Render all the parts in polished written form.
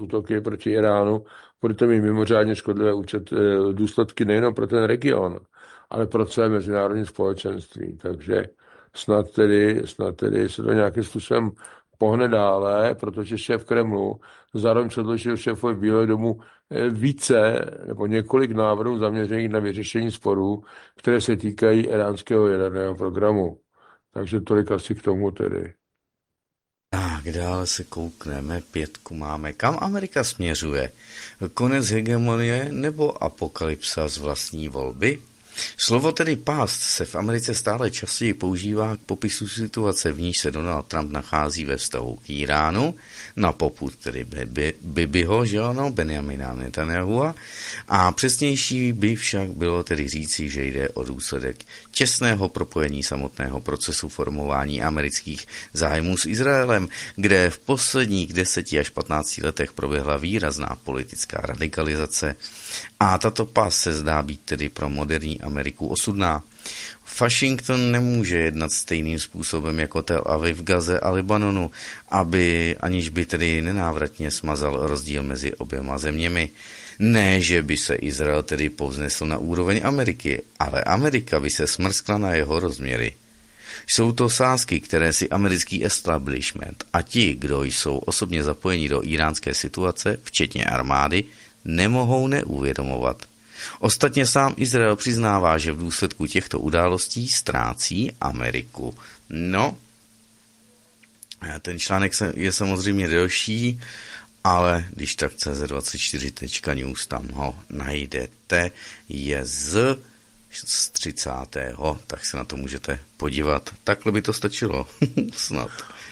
útoky proti Iránu, bude to mít mimořádně škodlivé důsledky nejen pro ten region, ale pro celé mezinárodní společenství. Takže snad tedy se to nějakým způsobem pohne dále, protože šéf Kremlu zároveň předložil šéfovi Bílého domu více nebo několik návrhů zaměřených na vyřešení sporů, které se týkají iránského jaderného programu. Takže tolik asi k tomu tedy. Tak, dále se koukneme, 5 máme. Kam Amerika směřuje? Konec hegemonie nebo apokalypsa z vlastní volby? Slovo tedy past se v Americe stále častěji používá k popisu situace, v níž se Donald Trump nachází ve vztahu k Iránu, na popud tedy Bibiho, že ano, Benjamina Netanyahua, a přesnější by však bylo tedy říci, že jde o důsledek těsného propojení samotného procesu formování amerických zájmů s Izraelem, kde v posledních 10 až 15 letech proběhla výrazná politická radikalizace a tato past se zdá být tedy pro moderní Ameriku osudná. Washington nemůže jednat stejným způsobem jako Tel Aviv v Gaze a Libanonu, aniž by tedy nenávratně smazal rozdíl mezi oběma zeměmi. Ne, že by se Izrael tedy povznesl na úroveň Ameriky, ale Amerika by se smrskla na jeho rozměry. Jsou to sázky, které si americký establishment a ti, kdo jsou osobně zapojeni do iránské situace, včetně armády, nemohou neuvědomovat. Ostatně sám Izrael přiznává, že v důsledku těchto událostí ztrácí Ameriku. No, ten článek je samozřejmě delší, ale když tak CZ24.news, tam ho najdete, je z 30. tak se na to můžete podívat. Takhle by to stačilo, snad.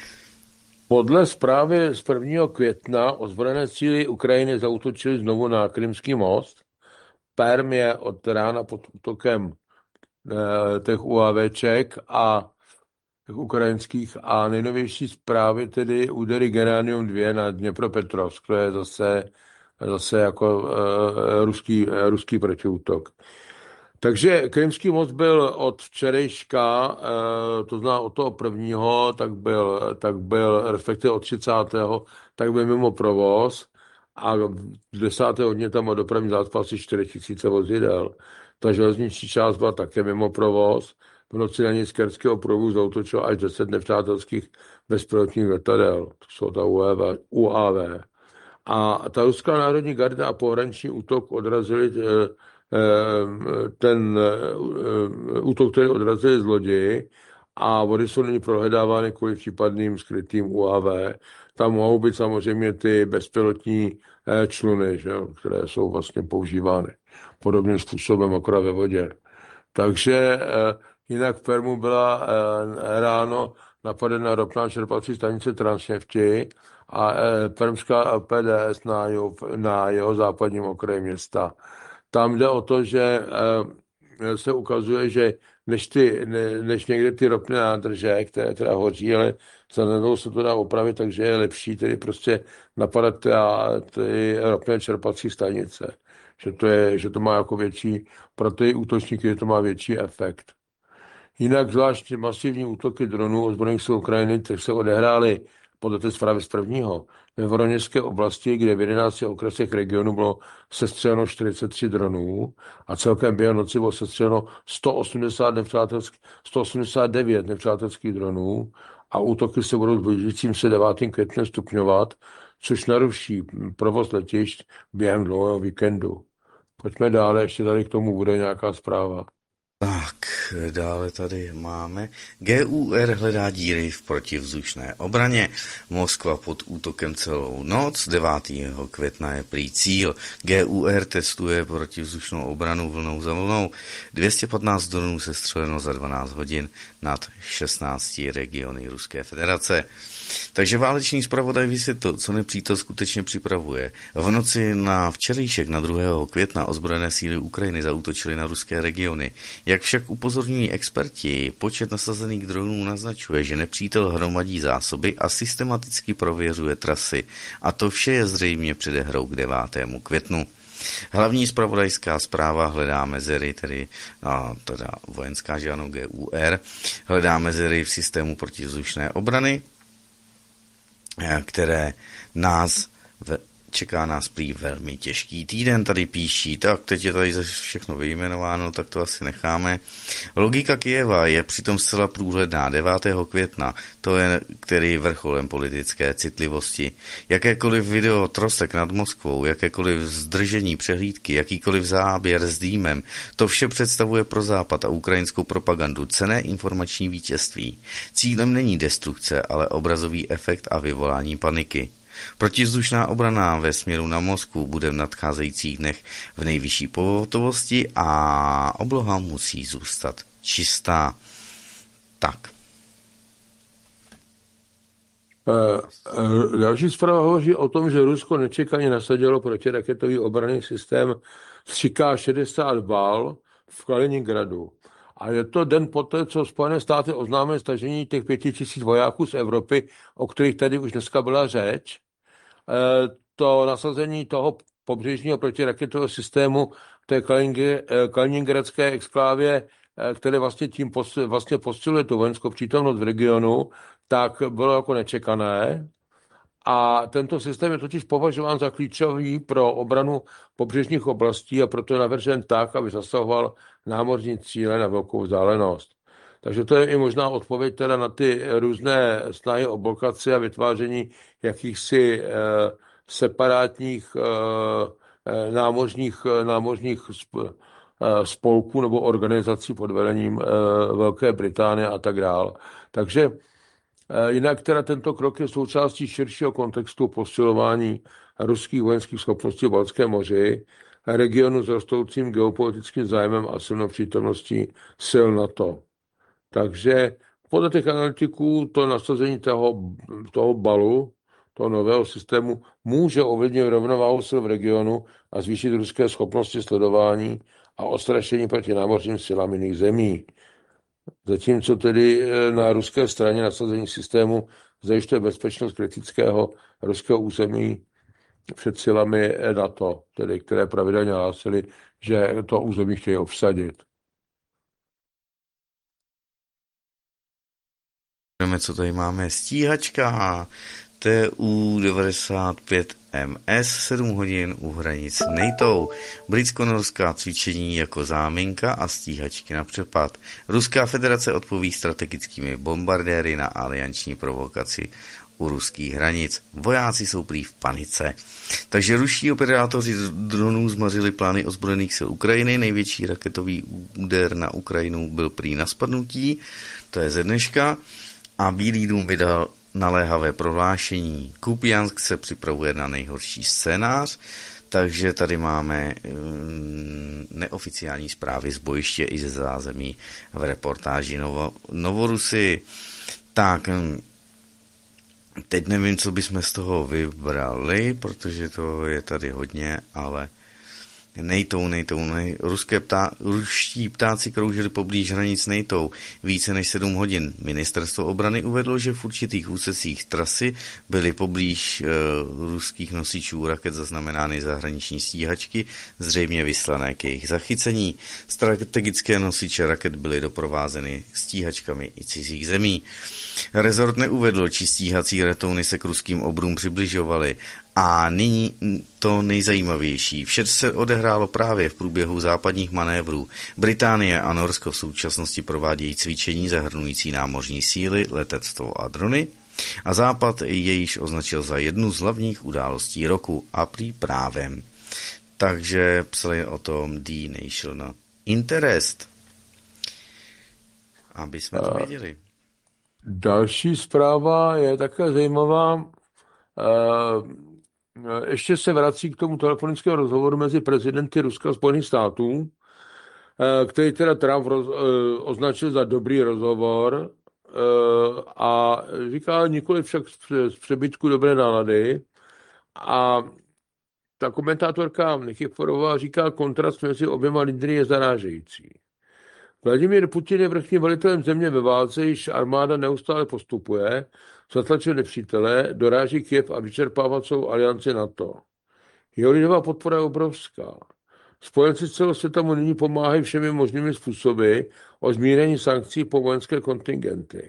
Podle zprávy z 1. května ozbrojené síly Ukrajiny zaútočily znovu na Krymský most. Perm je od rána pod útokem těch UAVček a těch ukrajinských a nejnovější zprávy tedy údery Geranium 2 na Dněpropetrovsk, to je zase jako ruský protiútok. Takže Krymský most byl od včerejška, to znamená od toho prvního, tak byl respektive od 30. tak byl mimo provoz a 10. dně tam o dopravní zácpa asi 4 000 vozidel. Ta železniční část byla také mimo provoz. V noci na ní z Kerského provozu zautočilo až 10 nepřátelských bezpilotních letadel. To jsou ta UAV. A ta ruská národní garda a pohraniční útok odrazili ten útok, který odrazili z lodi a vody jsou nyní prohledávány kvůli případným skrytým UAV. Tam mohou být samozřejmě ty bezpilotní čluny, že, které jsou vlastně používány podobným způsobem, akorát ve vodě. Takže jinak v Permu byla ráno napadena ropná čerpací stanice Transnefti a permská PDS na jeho západním okraji města. Tam jde o to, že se ukazuje, že než někde ty ropné nádrže, které teda hoří, ale zanedlouho se to dá opravit, takže je lepší tedy prostě napadat ty ropné čerpací stanice. Že to má jako větší, pro ty útočníky, že to má větší efekt. Jinak zvlášť masivní útoky dronů ozbrojených sil Ukrajiny, které se odehrály podle té zprávy z prvního, ve Voroněžské oblasti, kde v 11 okresech regionu bylo sestřeleno 43 dronů a celkem během noci bylo sestřeleno 189 nepřátelských dronů a útoky se budou s blížícím se 9. květnem stupňovat, což naruší provoz letišť během dlouhého víkendu. Pojďme dále, ještě tady k tomu bude nějaká zpráva. Tak, dále tady máme. GUR hledá díry v protivzdušné obraně. Moskva pod útokem celou noc. 9. května je prý cíl. GUR testuje protivzdušnou obranu vlnou za vlnou. 215 dronů sestřeleno za 12 hodin nad 16 regiony Ruské federace. Takže válečný zpravodaj vysvětlil, co nepřítel skutečně připravuje. V noci na včerejšek na 2. května ozbrojené síly Ukrajiny zaútočily na ruské regiony. Jak však upozorňují experti, počet nasazených dronů naznačuje, že nepřítel hromadí zásoby a systematicky prověřuje trasy. A to vše je zřejmě předehrou k 9. květnu. Hlavní zpravodajská zpráva hledá mezery, teda vojenská žáno GUR, hledá mezery v systému protivzdušné obrany, které nás Čeká nás prý velmi těžký týden, tady píší, tak teď je tady všechno vyjmenováno, tak to asi necháme. Logika Kyjeva je přitom zcela průhledná. 9. května, to je který vrcholem politické citlivosti. Jakékoliv video trosek nad Moskvou, jakékoliv zdržení přehlídky, jakýkoliv záběr s dýmem, to vše představuje pro Západ a ukrajinskou propagandu cenné informační vítězství. Cílem není destrukce, ale obrazový efekt a vyvolání paniky. Protivzdušná obrana ve směru na Moskvu bude v nadcházejících dnech v nejvyšší pohotovosti a obloha musí zůstat čistá. Tak. Další zpráva hovoří o tom, že Rusko nečekaně nasadilo protiraketový obranný systém 3K60 Bal v Kaliningradu. A je to den poté, co Spojené státy oznámily stažení těch 5000 vojáků z Evropy, o kterých tady už dneska byla řeč. To nasazení toho pobřežního protiraketového systému v té kaliningradské exklávě, které vlastně tím vlastně posiluje tu vojenskou přítomnost v regionu, tak bylo jako nečekané. A tento systém je totiž považován za klíčový pro obranu pobřežních oblastí a proto je navržen tak, aby zasahoval námořní cíle na velkou vzdálenost. Takže to je i možná odpověď teda na ty různé snahy o blokaci a vytváření jakýchsi separátních námořních spolků nebo organizací pod vedením Velké Británie a tak dále. Takže jinak teda tento krok je součástí širšího kontextu posilování ruských vojenských schopností v Baltském moři, regionu s rostoucím geopolitickým zájmem a silnou přítomností sil NATO. Takže podle těch analytiků to nasazení toho balu, toho nového systému, může ovlivnit rovnováhu sil v regionu a zvýšit ruské schopnosti sledování a odstrašení proti námořním silám jiných zemí. Zatímco tedy na ruské straně nasazení systému zajišťuje bezpečnost kritického ruského území před silami NATO, tedy které pravidelně hlásily, že to území chtějí obsadit. Co tady máme? Stíhačka TU-95MS 7 hodin u hranic NATO. Britsko-norská cvičení jako záminka a stíhačky na přepad. Ruská federace odpoví strategickými bombardéry na alianční provokaci u ruských hranic. Vojáci jsou prý v panice. Takže ruští operátoři dronů zmařili plány ozbrojených sil Ukrajiny. Největší raketový úder na Ukrajinu byl prý na spadnutí. To je ze dneška. A Bílý dům vydal naléhavé prohlášení. Kupiansk se připravuje na nejhorší scénář, takže tady máme neoficiální zprávy z bojiště i ze zázemí v reportáži Novorusy. Tak, teď nevím, co bychom z toho vybrali, protože to je tady hodně, ale ruští ptáci kroužili poblíž hranic NATO více než 7 hodin. Ministerstvo obrany uvedlo, že v určitých úsecích trasy byly poblíž ruských nosičů raket zaznamenány zahraniční stíhačky, zřejmě vyslané k jejich zachycení. Strategické nosiče raket byly doprovázeny stíhačkami i cizích zemí. Rezort neuvedl, či stíhací letouny se k ruským obrům přibližovaly. A nyní to nejzajímavější. Vše se odehrálo právě v průběhu západních manévrů. Británie a Norsko v současnosti provádějí cvičení zahrnující námořní síly, letectvo a drony. A Západ jej již označil za jednu z hlavních událostí roku a prý právem. Takže psali o tom The National Interest. Aby jsme to věděli. Další zpráva je také zajímavá. Ještě se vrací k tomu telefonickému rozhovoru mezi prezidenty Ruska a Spojených států, který teda Trump označil za dobrý rozhovor a říká nikoli však z přebytku dobré nálady. A ta komentátorka Nikiforová říká, kontrast mezi oběma lídry je zarážející. Vladimír Putin je vrchním velitelem země ve válce, již armáda neustále postupuje, zatlačuje nepřítele, doráží Kyjev a vyčerpává celou alianci NATO. Jeho lidová podpora je obrovská. Spojenci z celého světa mu nyní pomáhají všemi možnými způsoby o zmírnění sankcí po vojenské kontingenty.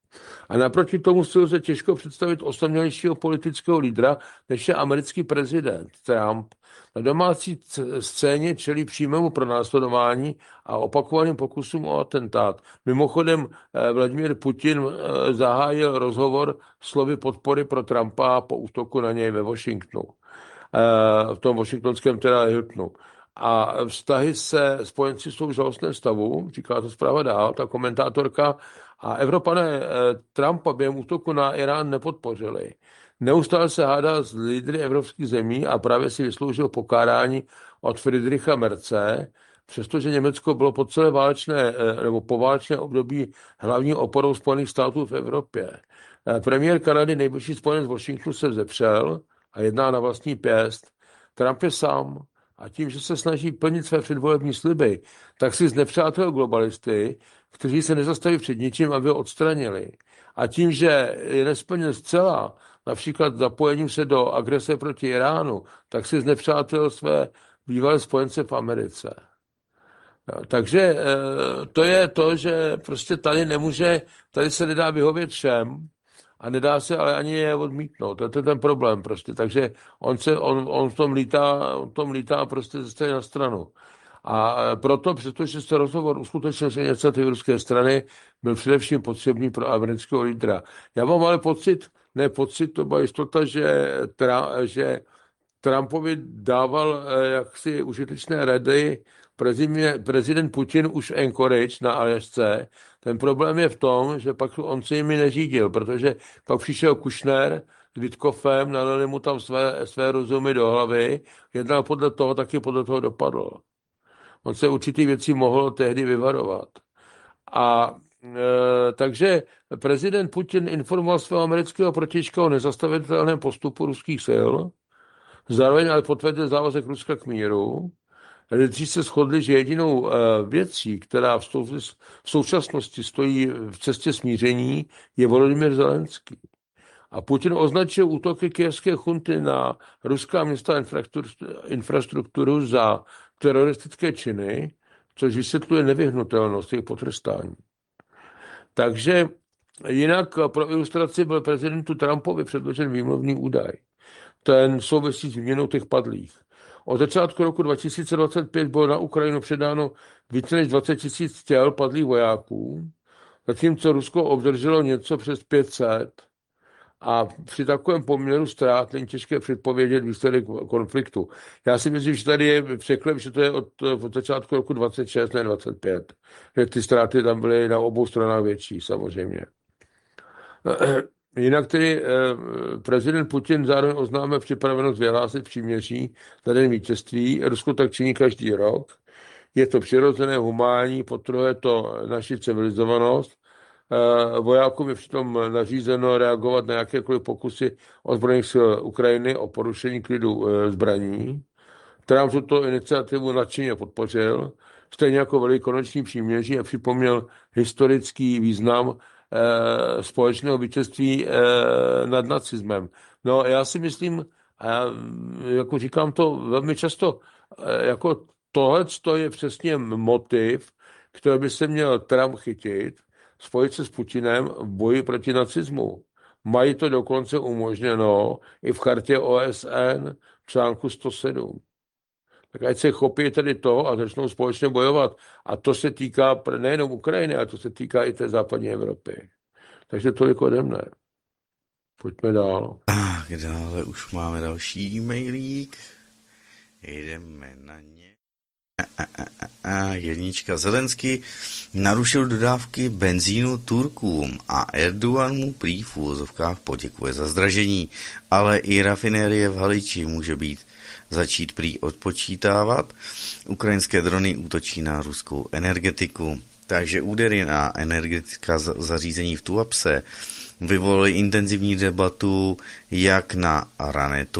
A naproti tomu si lze těžko představit osamělejšího politického lídra, než je americký prezident Trump. Na domácí scéně čelí přímému pronásledování a opakovaným pokusům o atentát. Mimochodem Vladimír Putin zahájil rozhovor slovy podpory pro Trumpa po útoku na něj ve Washingtonu. V tom washingtonském teda Hiltonu. A vztahy se spojenci jsou v žalostném stavu, říká to zpráva dál, ta komentátorka, a Evropané Trumpa během útoku na Irán nepodpořili. Neustále se hádá s lídry evropských zemí a právě si vysloužil pokárání od Friedricha Merze, přestože Německo bylo po celé válečné nebo poválečné období hlavní oporou Spojených států v Evropě. Premiér Kanady, nejbližší spojenec Washingtonu, se vzepřel a jedná na vlastní pěst. Trump je sám a tím, že se snaží plnit své předvolební sliby, tak si znepřátel globalisty, kteří se nezastaví před ničím, aby ho odstranili. A tím, že je nesplnil zcela, například zapojením se do agrese proti Iránu, tak si znepřátel své bývalé spojence v Americe. No, takže to je to, že prostě tady se nedá vyhovět všem a nedá se ale ani je odmítnout. To je ten problém prostě. Takže on v tom lítá prostě ze strany na stranu. A proto, přestože se rozhovor uskutečnil z iniciativy ruské strany, byl především potřebný pro amerického lídra. Já mám ale to byla jistota, že Trumpovi dával jaksi užitečné rady prezident Putin už Anchorage na Aljašce. Ten problém je v tom, že pak on se jimi neřídil, protože pak přišel Kushner s Witkofem, nalili mu tam své rozumy do hlavy, jednal podle toho, taky podle toho dopadl. On se určitý věcí mohl tehdy vyvarovat. Takže prezident Putin informoval svého amerického protějška o nezastavitelném postupu ruských sil, zároveň ale potvrdil závazek Ruska k míru. Lidé se shodli, že jedinou věcí, která v současnosti stojí v cestě smíření, je Volodymyr Zelenský. A Putin označil útoky kyjevské chunty na ruská města infrastrukturu za teroristické činy, což vysvětluje nevyhnutelnost jejich potrestání. Takže jinak pro ilustraci byl prezidentu Trumpovi předložen výmluvný údaj. Ten souvisí s výměnou těch padlých. Od začátku roku 2025 bylo na Ukrajinu předáno více než 20 000 těl padlých vojáků, zatímco Rusko obdrželo něco přes 500. A při takovém poměru ztrát není těžké předpovědět výsledek konfliktu. Já si myslím, že tady je překlep, že to je od začátku roku 26, ne 25. Že ty ztráty tam byly na obou stranách větší, samozřejmě. Jinak tedy prezident Putin zároveň oznámil připravenost vyhlásit příměří na den vítězství. Rusko tak činí každý rok. Je to přirozené, humánní, podtrhuje to naši civilizovanost. Vojákům je přitom nařízeno reagovat na jakékoliv pokusy ozbrojených sil Ukrajiny o porušení klidu zbraní. Trump tuto iniciativu nadšeně podpořil, stejně jako velikonoční příměří, a připomněl historický význam společného vítězství nad nacismem. No, já si myslím, jako říkám to velmi často, jako tohle je přesně motiv, který by se měl Trump chytit, spojit se s Putinem v boji proti nacismu. Mají to dokonce umožněno i v chartě OSN článku 107. Tak ať se chopí tedy toho a začnou společně bojovat. A to se týká nejenom Ukrajiny, ale to se týká i té západní Evropy. Takže tolik ode mne. Pojďme dál. Tak, dále už máme další e-mailík. Jdeme na ně. Jednička. Zelenský narušil dodávky benzínu Turkům a Erdogan mu prý v úvozovkách poděkuje za zdražení, ale i rafinérie v Haliči může začít prý odpočítávat. Ukrajinské drony útočí na ruskou energetiku. Takže údery na energetická zařízení v Tuapse vyvolaly intenzivní debatu jak na Ranetu,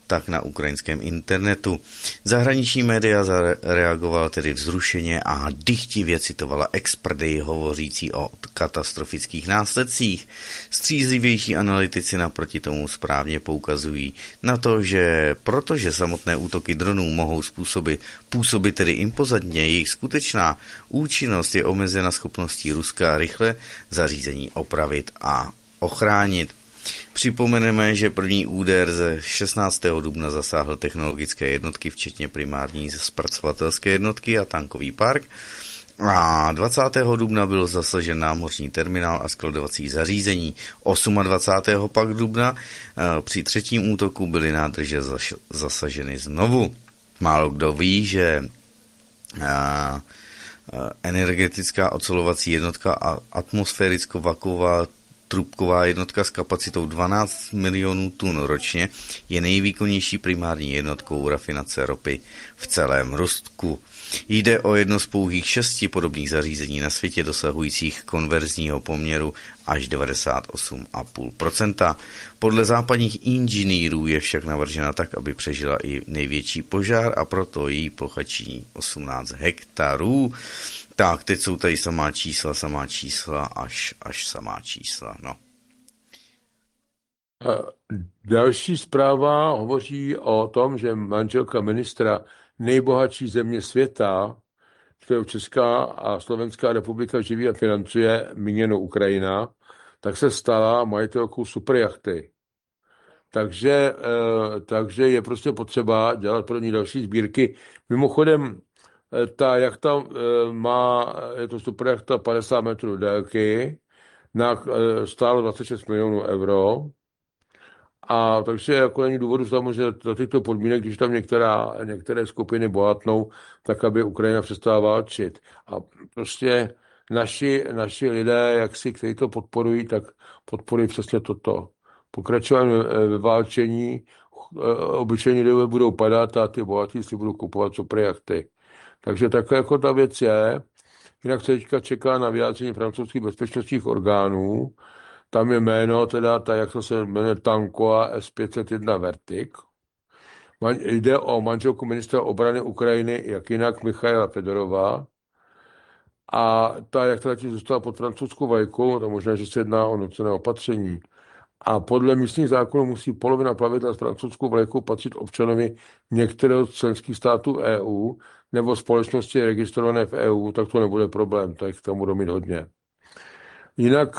tak na ukrajinském internetu. Zahraniční média zareagovala tedy vzrušeně a dychtivě citovala experty hovořící o katastrofických následcích. Střízlivější analytici naproti tomu správně poukazují na to, že protože samotné útoky dronů mohou působit tedy impozantně, jejich skutečná účinnost je omezena schopností Ruska rychle zařízení opravit a ochránit. Připomeneme, že první úder ze 16. dubna zasáhl technologické jednotky, včetně primární zpracovatelské jednotky a tankový park. A 20. dubna byl zasažen námořní terminál a skladovací zařízení. 28. pak dubna při třetím útoku byly nádrže zasaženy znovu. Málo kdo ví, že energetická ocelovací jednotka a atmosféricko-vakuová trubková jednotka s kapacitou 12 milionů tun ročně je nejvýkonnější primární jednotkou rafinace ropy v celém Rusku. Jde o jedno z pouhých 6 podobných zařízení na světě dosahujících konverzního poměru až 98,5%. Podle západních inženýrů je však navržena tak, aby přežila i největší požár a proto její plocha činí 18 hektarů. Tak, teď jsou tady samá čísla, až samá čísla, no. Další zpráva hovoří o tom, že manželka ministra nejbohatší země světa, kterou Česká a Slovenská republika živí a financuje, míněno Ukrajina, tak se stala majitelkou superjachty. Takže je prostě potřeba dělat pro ní další sbírky. Mimochodem, ta jachta je to superjachta 50 metrů délky, stálo 26 milionů euro. A takže jako není důvodu samozřejmě za těchto podmínek, když tam některé skupiny bohatnou, tak aby Ukrajina přestala válčit. A prostě naši lidé, kteří to podporují, tak podporují přesně toto. Pokračování ve válčení, obyčejní lidé budou padat a ty bohatí si budou kupovat superjachty. Takže takhle jako ta věc je. Jinak se teďka čeká na vyjádření francouzských bezpečnostních orgánů. Tam je jméno, jak to se jmenuje, Tankoa S-501 Vertic. Jde o manželku ministra obrany Ukrajiny, jak jinak Michaila Fedorová. A ta jachta zůstala pod francouzskou vlajkou, to možná, že se jedná o nucené opatření. A podle místních zákonů musí polovina plavidla s francouzskou vlajkou patřit občanovi některého z členských států EU nebo společnosti registrované v EU, tak to nebude problém, tak tam budou mít hodně. Jinak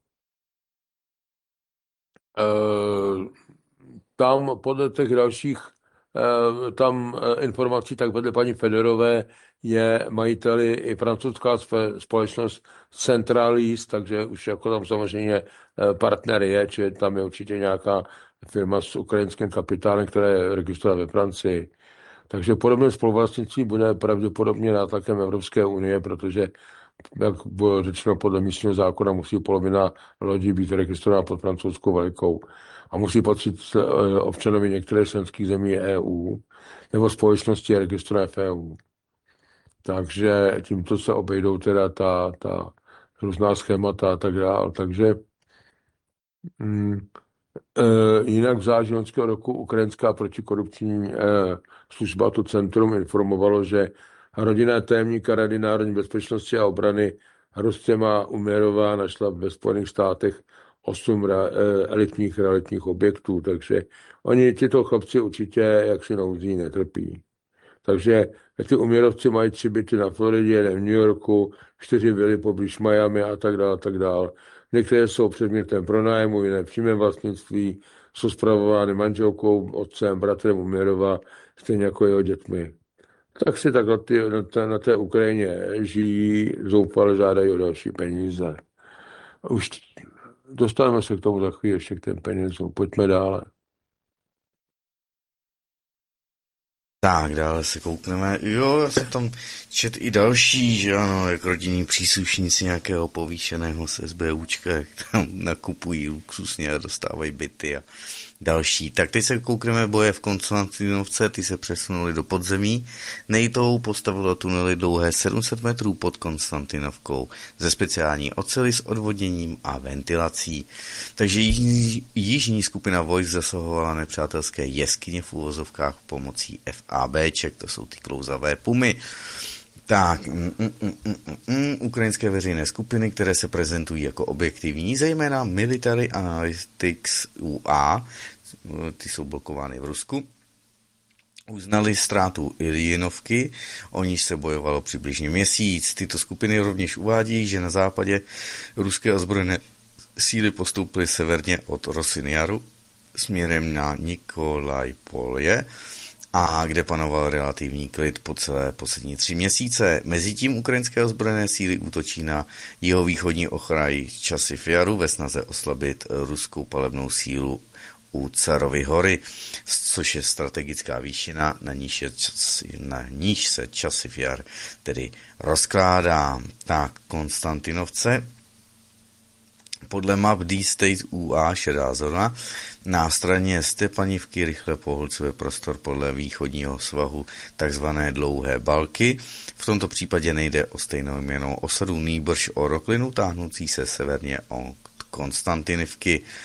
tam podle těch dalších informací, tak vedle paní Fedorové je majiteli i francouzská společnost Centralis, takže už jako tam samozřejmě partner je, či tam je určitě nějaká firma s ukrajinským kapitálem, která je registrovaná ve Francii. Takže podobné spoluvlastnictví bude pravděpodobně nátlakem Evropské unie, protože, jak bylo řečeno, podle místního zákona musí polovina lodí být registrovaná pod francouzskou vlajkou a musí patřit občanovi některé členských zemí EU nebo společnosti registrované v EU. Takže tímto se obejdou teda ta různá schémata a tak dále. Takže jinak v září loňského roku ukrajinská protikorupční služba, to centrum, informovalo, že rodinná tajemníka Rady národní bezpečnosti a obrany Rustěma Uměrová našla ve Spojených státech 8 elitních realitních objektů, takže oni, tyto chlapci určitě jaksi nouzí netrpí. Takže ty Uměrovci mají 3 byty na Floridě, jeden v New Yorku, 4 vily poblíž Miami a tak dále, tak dále. Některé jsou předmětem pronájmu, jiné přímém vlastnictví, jsou spravovány manželkou, otcem, bratrem Uměrova, stejně jako jeho dětmi. Tak si takhle na té Ukrajině žijí, zoufale žádají o další peníze. Už dostaneme se k tomu za chvíli ještě k těm penězům. Pojďme dále. Tak, dále se koukneme. Jo, já jsem tam čet i další, že ano, jak rodinní příslušníci nějakého povýšeného z SBUčka, jak tam nakupují luxusně a dostávají byty další. Tak teď se koukneme boje v Konstantinovce, ty se přesunuli do podzemí. NATO postavilo tunely dlouhé 700 metrů pod Konstantinovkou ze speciální oceli s odvodněním a ventilací. Takže jižní skupina vojsk zasahovala nepřátelské jeskyně v úvozovkách pomocí FABček, to jsou ty klouzavé pumy. Tak, ukrajinské veřejné skupiny, které se prezentují jako objektivní, zejména Military Analytics UA, ty jsou blokovány v Rusku, uznali ztrátu Iljinovky, o níž se bojovalo přibližně měsíc. Tyto skupiny rovněž uvádí, že na západě ruské ozbrojené síly postoupily severně od Rosinjaru směrem na Nikolajpolje, a kde panoval relativní klid po celé poslední 3 měsíce. Mezitím ukrajinské ozbrojené síly útočí na jihovýchodní okraj Časiv-Jaru ve snaze oslabit ruskou palebnou sílu u Carovy hory, což je strategická výšina, na níž se Časiv-Jar tedy rozkládá. Tak, Konstantinovce. Podle map D-State UA šedá zóna na straně Stepanivky rychle pohlcuje prostor podle východního svahu takzvané dlouhé balky. V tomto případě nejde o stejnojmennou osadu, nýbrž o roklinu táhnoucí se severně od Konstantinivky.